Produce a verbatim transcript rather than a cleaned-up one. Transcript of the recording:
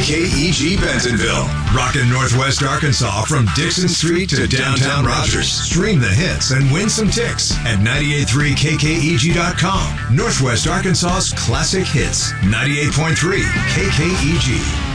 K E G Bentonville. Rockin' Northwest Arkansas from Dixon Street to downtown Rogers. Stream the hits and win some ticks at nine eight three K K E G dot com. Northwest Arkansas's classic hits. ninety-eight point three K K E G.